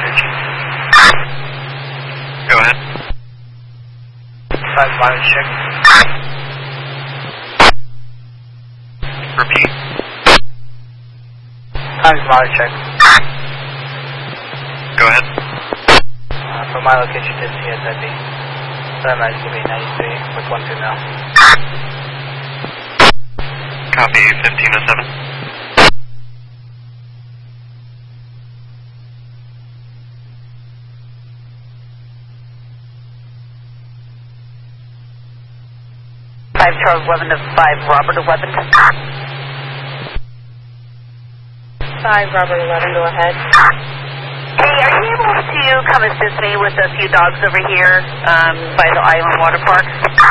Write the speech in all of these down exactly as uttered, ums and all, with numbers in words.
thirteen. Go ahead. five miles check. Repeat. five miles check. Go ahead. Uh, from my location to C S I B. seven miles to be ninety-three with one female. Copy, fifteen oh seven. five Charles eleven to five Robert eleven. five Robert eleven, go ahead. Hey, are you able to come assist me with a few dogs over here um, by the Island Water Park?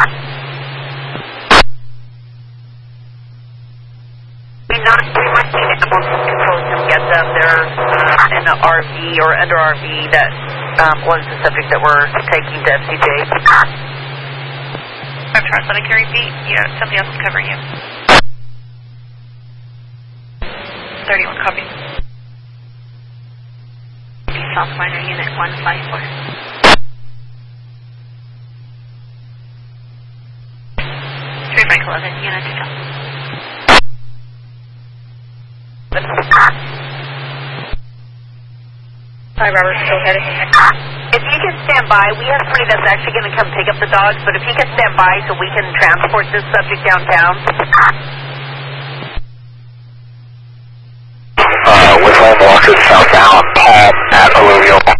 We're not pretty much being able to control them, get them. They're uh, in the R V or under R V that um, was the subject that we're taking to F C J. five Charles eleven, can you repeat? Yeah, somebody else is covering you. thirty-one, copy. South Minor Unit one five four. three Mike eleven, Unit two. Hi, Robert, go ahead. If you can stand by, we have somebody that's actually going to come pick up the dogs, but if you can stand by so we can transport this subject downtown. Uh, with home walkers southbound, Palm at Alluvial.